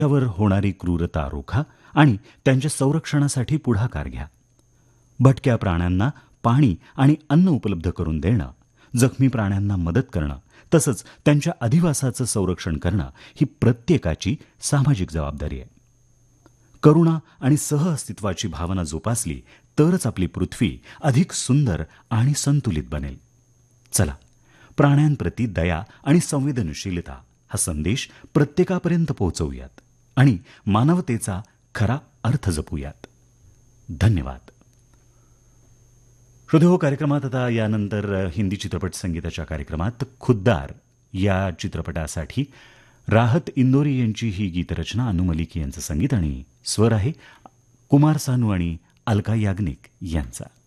त्यावर होणारी क्रूरता रोखा आणि त्यांच्या संरक्षणासाठी पुढाकार घ्या. भटक्या प्राण्यांना पाणी आणि अन्न उपलब्ध करून देणं, जखमी प्राण्यांना मदत करणं तसंच त्यांच्या अधिवासाचं संरक्षण करणं ही प्रत्येकाची सामाजिक जबाबदारी आहे. करुणा आणि सहअस्तित्वाची भावना जोपासली तरच आपली पृथ्वी अधिक सुंदर आणि संतुलित बनेल. चला, प्राण्यांप्रती दया आणि संवेदनशीलता हा संदेश प्रत्येकापर्यंत पोहोचवूयात आणि मानवतेचा खरा अर्थ जपूयात. धन्यवाद. श्रोतेहो, कार्यक्रमात आता यानंतर हिंदी चित्रपट संगीताच्या कार्यक्रमात खुद्दार या चित्रपटासाठी राहत इंदोरी यांची ही गीतरचना, अनु मलिक यांचं संगीत आणि स्वर आहे कुमार सानू आणि अलका याग्निक यांचा.